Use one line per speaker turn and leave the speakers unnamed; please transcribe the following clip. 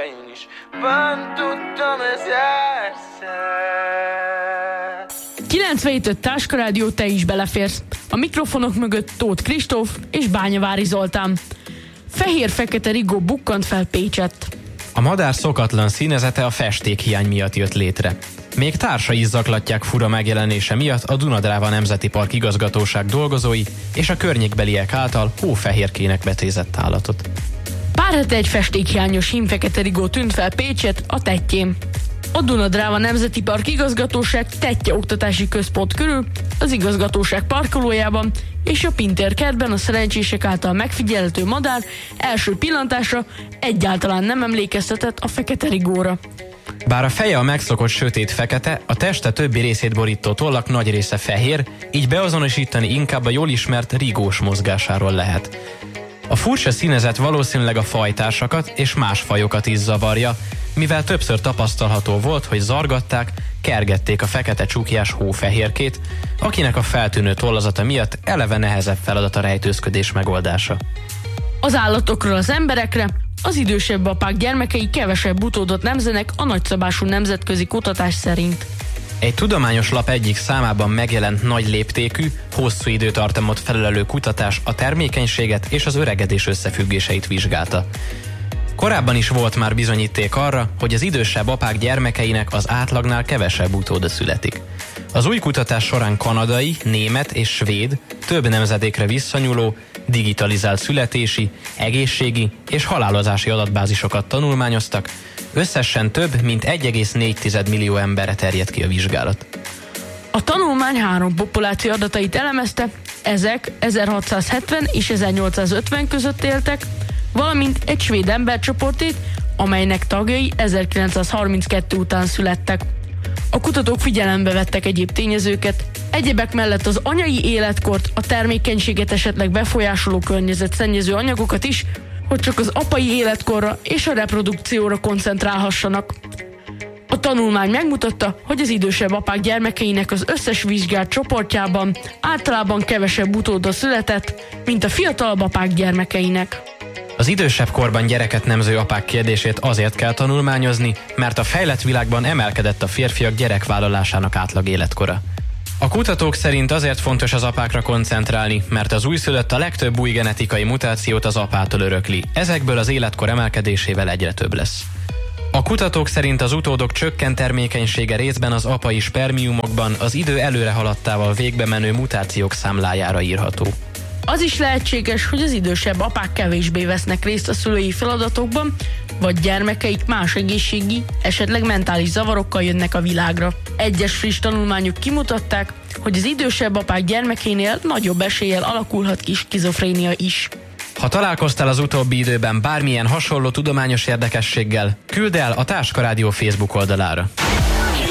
én is bent tudtam ezerszer.
97.5 Táskarádió, te is beleférsz. A mikrofonok mögött Tóth Kristóf és Bányavári Zoltán. Fehér-fekete rigó bukkant fel Pécsett.
A madár szokatlan színezete a festékhiány miatt jött létre. Még társai is zaklatják fura megjelenése miatt a Duna-Dráva Nemzeti Park igazgatóság dolgozói és a környékbeliek által hófehérkének becézett állatot.
Pár hete egy festékhiányos hímfekete rigó tűnt fel Pécsett a Tettyén. A Duna-Dráva Nemzeti Park igazgatóság Tettye oktatási központ körül, az igazgatóság parkolójában és a Pintér kertben a szerencsések által megfigyelhető madár első pillantásra egyáltalán nem emlékeztetett a fekete rigóra.
Bár a feje a megszokott sötét fekete, a teste többi részét borító tollak nagy része fehér, így beazonosítani inkább a jól ismert rigós mozgásáról lehet. A furcsa színezet valószínűleg a fajtársakat és más fajokat is zavarja, mivel többször tapasztalható volt, hogy zargatták, kergették a fekete csukjás hófehérkét, akinek a feltűnő tollazata miatt eleve nehezebb feladat a rejtőzködés megoldása.
Az állatokról az emberekre, az idősebb apák gyermekei kevesebb utódot nemzenek a nagyszabású nemzetközi kutatás szerint.
Egy tudományos lap egyik számában megjelent nagy léptékű, hosszú időtartamot felelő kutatás a termékenységet és az öregedés összefüggéseit vizsgálta. Korábban is volt már bizonyíték arra, hogy az idősebb apák gyermekeinek az átlagnál kevesebb utóda születik. Az új kutatás során kanadai, német és svéd, több nemzedékre visszanyúló, digitalizált születési, egészségi és halálozási adatbázisokat tanulmányoztak, összesen több mint 1,4 millió emberre terjedt ki a vizsgálat.
A tanulmány 3 populáció adatait elemezte, ezek 1670 és 1850 között éltek, valamint egy svéd embercsoportét, amelynek tagjai 1932 után születtek. A kutatók figyelembe vettek egyéb tényezőket, egyebek mellett az anyai életkort, a termékenységet esetleg befolyásoló környezetszennyező anyagokat is, hogy csak az apai életkorra és a reprodukcióra koncentrálhassanak. A tanulmány megmutatta, hogy az idősebb apák gyermekeinek az összes vizsgált csoportjában általában kevesebb utóda született, mint a fiatalabb apák gyermekeinek.
Az idősebb korban gyereket nemző apák kérdését azért kell tanulmányozni, mert a fejlett világban emelkedett a férfiak gyerekvállalásának átlag életkora. A kutatók szerint azért fontos az apákra koncentrálni, mert az újszülött a legtöbb új genetikai mutációt az apától örökli, ezekből az életkor emelkedésével egyre több lesz. A kutatók szerint az utódok csökkent termékenysége részben az apai spermiumokban az idő előre haladtával végbe menő mutációk számlájára írható.
Az is lehetséges, hogy az idősebb apák kevésbé vesznek részt a szülői feladatokban, vagy gyermekeik más egészségi, esetleg mentális zavarokkal jönnek a világra. Egyes friss tanulmányok kimutatták, hogy az idősebb apák gyermekénél nagyobb eséllyel alakulhat ki skizofrénia is.
Ha találkoztál az utóbbi időben bármilyen hasonló tudományos érdekességgel, küldd el a Táskarádió Facebook oldalára.